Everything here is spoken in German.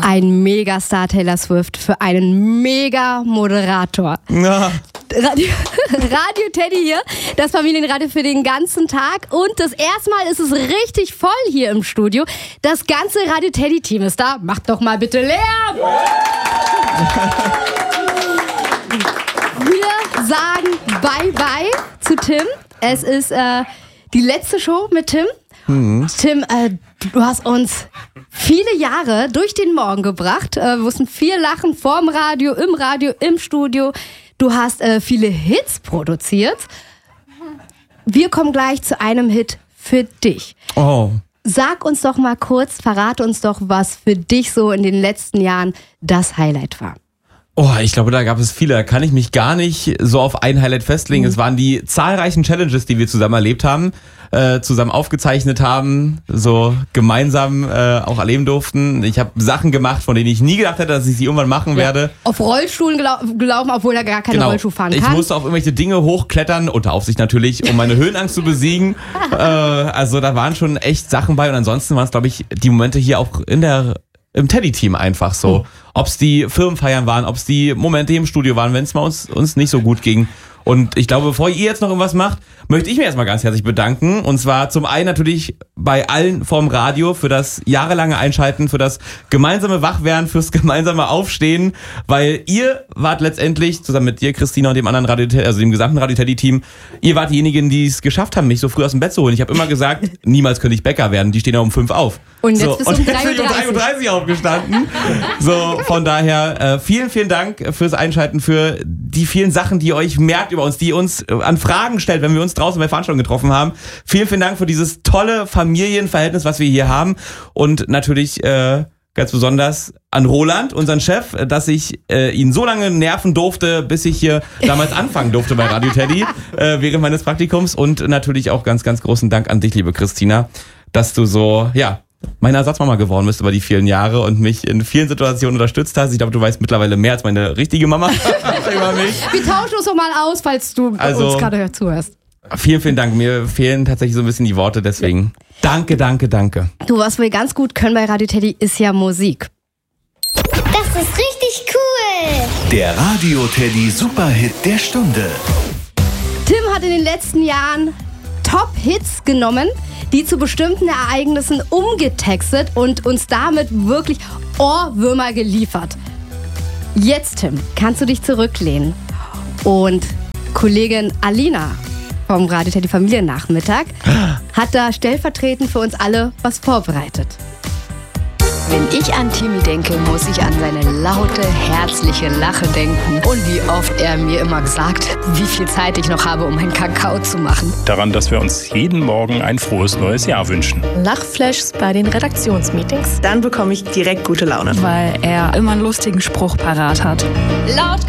Ein Megastar Taylor Swift für einen Mega-Moderator. Ja. Radio Teddy hier, das Familienradio für den ganzen Tag. Und das erste Mal ist es richtig voll hier im Studio. Das ganze Radio Teddy Team ist da. Macht doch mal bitte Lärm! Wir sagen Bye-Bye zu Tim. Es ist die letzte Show mit Tim. Tim, du hast uns viele Jahre durch den Morgen gebracht. Wir mussten viel lachen vorm Radio, im Studio. Du hast viele Hits produziert. Wir kommen gleich zu einem Hit für dich. Oh. Sag uns doch mal kurz, verrate uns doch, was für dich so in den letzten Jahren das Highlight war. Oh, ich glaube, da gab es viele. Da kann ich mich gar nicht so auf ein Highlight festlegen. Es waren die zahlreichen Challenges, die wir zusammen erlebt haben, zusammen aufgezeichnet haben, so gemeinsam auch erleben durften. Ich habe Sachen gemacht, von denen ich nie gedacht hätte, dass ich sie irgendwann machen werde. Auf Rollstuhlen gelaufen, obwohl er gar keine Rollschuh fahren kann. Ich musste auf irgendwelche Dinge hochklettern, unter Aufsicht natürlich, um meine Höhenangst zu besiegen. Also da waren schon echt Sachen bei. Und ansonsten waren es, glaube ich, die Momente hier auch im Teddy-Team einfach so. Ob es die Firmenfeiern waren, ob es die Momente im Studio waren, wenn es mal uns nicht so gut ging. Und ich glaube, bevor ihr jetzt noch irgendwas macht, möchte ich mich erstmal ganz herzlich bedanken. Und zwar zum einen natürlich bei allen vom Radio für das jahrelange Einschalten, für das gemeinsame Wachwerden, fürs gemeinsame Aufstehen, weil ihr wart letztendlich, zusammen mit dir, Christina, und dem anderen dem gesamten Radio Teddy-Team, ihr wart diejenigen, die es geschafft haben, mich so früh aus dem Bett zu holen. Ich habe immer gesagt, niemals könnte ich Bäcker werden, die stehen ja um 5 auf. Und jetzt bist du um 3:30 Uhr aufgestanden. So, von daher, vielen, vielen Dank fürs Einschalten, für die vielen Sachen, die ihr euch merkt über uns, die uns an Fragen stellt, wenn wir uns draußen bei Veranstaltungen getroffen haben. Vielen, vielen Dank für dieses tolle Familienverhältnis, was wir hier haben. Und natürlich ganz besonders an Roland, unseren Chef, dass ich ihn so lange nerven durfte, bis ich hier damals anfangen durfte bei Radio Teddy während meines Praktikums. Und natürlich auch ganz, ganz großen Dank an dich, liebe Christina, dass du so, meine Ersatzmama geworden bist über die vielen Jahre und mich in vielen Situationen unterstützt hast. Ich glaube, du weißt mittlerweile mehr als meine richtige Mama über mich. Wir tauschen uns doch mal aus, falls du uns gerade zuhörst. Vielen, vielen Dank. Mir fehlen tatsächlich so ein bisschen die Worte, deswegen danke. Du, was wir ganz gut können bei Radio Teddy, ist ja Musik. Das ist richtig cool. Der Radio Teddy Superhit der Stunde. Tim hat in den letzten Jahren Top-Hits genommen, die zu bestimmten Ereignissen umgetextet und uns damit wirklich Ohrwürmer geliefert. Jetzt, Tim, kannst du dich zurücklehnen und Kollegin Alina vom Radio Teddy Familiennachmittag hat da stellvertretend für uns alle was vorbereitet. Wenn ich an Timmy denke, muss ich an seine laute, herzliche Lache denken. Und wie oft er mir immer gesagt, wie viel Zeit ich noch habe, um einen Kakao zu machen. Daran, dass wir uns jeden Morgen ein frohes neues Jahr wünschen. Lachflashs bei den Redaktionsmeetings. Dann bekomme ich direkt gute Laune. Weil er immer einen lustigen Spruch parat hat. Laut